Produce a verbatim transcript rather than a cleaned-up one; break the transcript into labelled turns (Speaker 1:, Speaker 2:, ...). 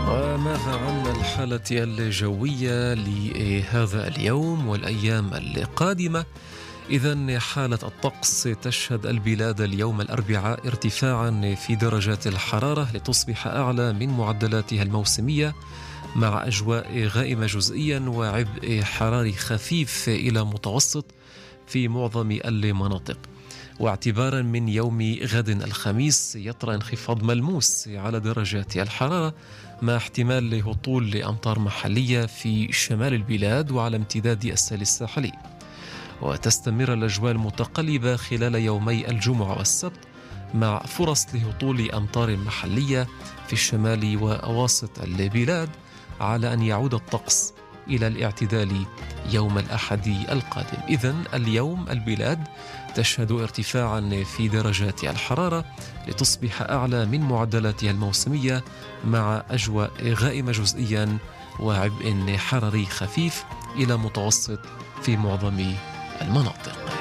Speaker 1: وماذا عن الحالة الجوية لهذا اليوم والأيام القادمة؟ إذن حالة الطقس تشهد البلاد اليوم الأربعاء ارتفاعا في درجات الحرارة لتصبح أعلى من معدلاتها الموسمية، مع أجواء غائمة جزئيا وعبء حراري خفيف إلى متوسط في معظم المناطق. واعتبارا من يوم غد الخميس يطرأ انخفاض ملموس على درجات الحرارة، مع احتمال لهطول لأمطار محلية في شمال البلاد وعلى امتداد الساحل الساحلي. وتستمر الأجواء المتقلبة خلال يومي الجمعة والسبت، مع فرص لهطول أمطار محلية في الشمال وأواسط البلاد، على أن يعود الطقس إلى الاعتدال يوم الأحد القادم. إذن اليوم البلاد تشهد ارتفاعا في درجات الحرارة لتصبح أعلى من معدلاتها الموسمية، مع أجواء غائمة جزئيا وعبء حراري خفيف إلى متوسط في معظم المناطق.